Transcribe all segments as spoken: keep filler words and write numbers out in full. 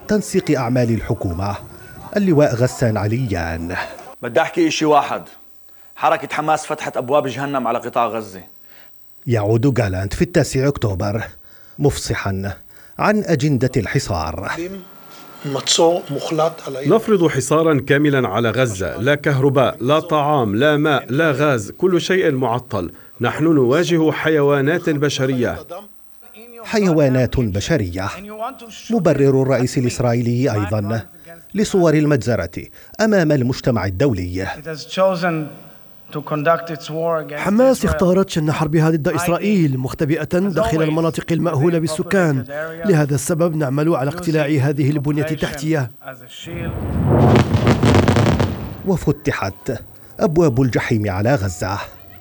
تنسيق أعمال الحكومة اللواء غسان عليان. بدي أحكي إشي واحد، حركة حماس فتحت أبواب جهنم على قطاع غزة. يعود جالانت في التاسع أكتوبر مفصحا عن أجندة الحصار. نفرض حصارا كاملا على غزة، لا كهرباء، لا طعام، لا ماء، لا غاز، كل شيء معطل. نحن نواجه حيوانات بشرية. حيوانات بشرية. مبرر الرئيس الإسرائيلي أيضا لصور المجزرة أمام المجتمع الدولي. حماس اختارت شن حربها ضد إسرائيل مختبئة داخل المناطق المأهولة بالسكان. لهذا السبب نعمل على اقتلاع هذه البنية التحتية. وفتحت أبواب الجحيم على غزة.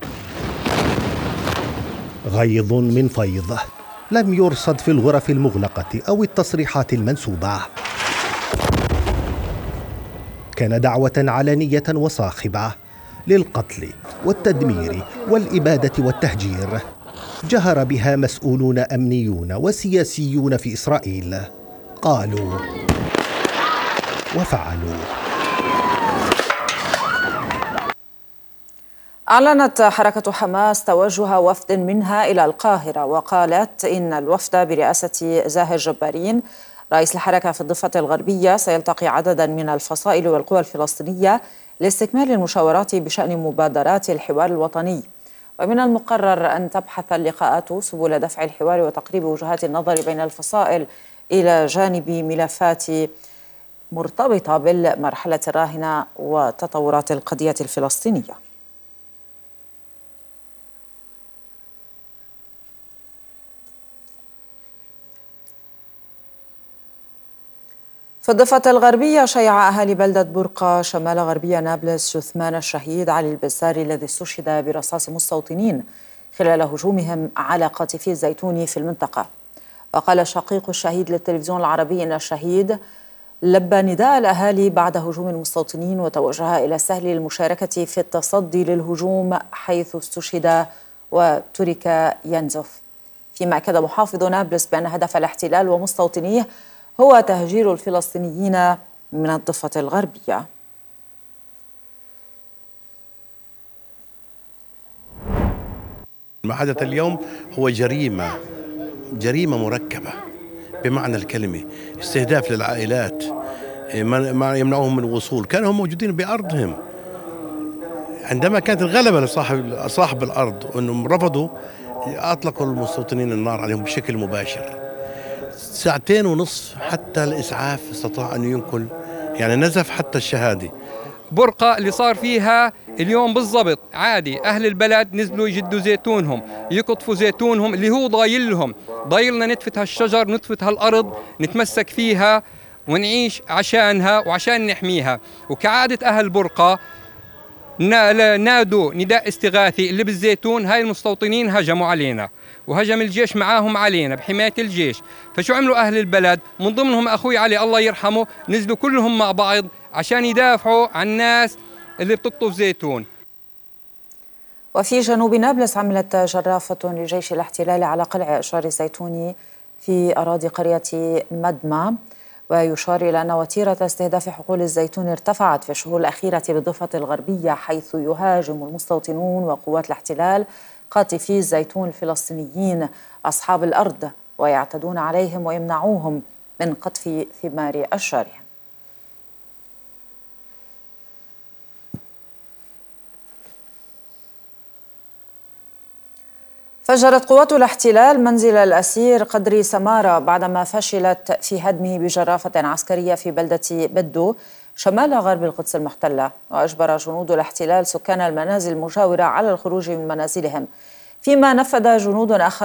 غيظ من فيض لم يرصد في الغرف المغلقة أو التصريحات المنسوبة. كان دعوة علنية وصاخبة للقتل والتدمير والإبادة والتهجير جهر بها مسؤولون أمنيون وسياسيون في إسرائيل، قالوا وفعلوا. أعلنت حركة حماس توجه وفد منها إلى القاهرة، وقالت إن الوفد برئاسة زاهر جبارين رئيس الحركة في الضفة الغربية سيلتقي عددا من الفصائل والقوى الفلسطينية لاستكمال المشاورات بشأن مبادرات الحوار الوطني. ومن المقرر أن تبحث اللقاءات سبل دفع الحوار وتقريب وجهات النظر بين الفصائل إلى جانب ملفات مرتبطة بالمرحلة الراهنة وتطورات القضية الفلسطينية. في الضفة الغربية شيع أهالي بلدة برقة شمال غربية نابلس جثمان الشهيد علي البزاري الذي استشهد برصاص مستوطنين خلال هجومهم على قاطفي الزيتوني في المنطقة. وقال شقيق الشهيد للتلفزيون العربي إن الشهيد لبى نداء الأهالي بعد هجوم المستوطنين وتوجه إلى السهل للمشاركة في التصدي للهجوم حيث استشهد وترك ينزف. فيما أكد محافظ نابلس بأن هدف الاحتلال ومستوطنيه هو تهجير الفلسطينيين من الضفة الغربية. ما حدث اليوم هو جريمة جريمة مركبة بمعنى الكلمة، استهداف للعائلات، ما يمنعهم من الوصول. كانوا هم موجودين بأرضهم عندما كانت الغلبة لصاحب صاحب الأرض، وأنهم رفضوا أطلقوا المستوطنين النار عليهم بشكل مباشر. ساعتين ونصف حتى الإسعاف استطاع أن ينقل، يعني نزف حتى الشهادة. برقة اللي صار فيها اليوم بالضبط عادي، أهل البلد نزلوا يجدوا زيتونهم، يقطفوا زيتونهم اللي هو ضايل لهم. ضايلنا نتفت هالشجر، نتفت هالأرض، نتمسك فيها ونعيش عشانها وعشان نحميها. وكعادة أهل برقة نادوا نداء استغاثي اللي بالزيتون. هاي المستوطنين هجموا علينا وهجم الجيش معاهم علينا بحماية الجيش. فشو عملوا أهل البلد؟ من ضمنهم أخوي علي الله يرحمه، نزلوا كلهم مع بعض عشان يدافعوا عن الناس اللي بتقطف زيتون. وفي جنوب نابلس عملت جرافة لجيش الاحتلال على قلع إشجار الزيتون في أراضي قرية مدمى، ويشار إلى أن وتيرة استهداف حقول الزيتون ارتفعت في الشهور الأخيرة بالضفة الغربية، حيث يهاجم المستوطنون وقوات الاحتلال قاطفي الزيتون الفلسطينيين أصحاب الأرض ويعتدون عليهم ويمنعوهم من قطف ثمار أشجارهم. فجرت قوات الاحتلال منزل الأسير قدري سمارة بعدما فشلت في هدمه بجرافة عسكرية في بلدة بدو شمال غرب القدس المحتلة، وأجبر جنود الاحتلال سكان المنازل المجاورة على الخروج من منازلهم، فيما نفذ جنود آخر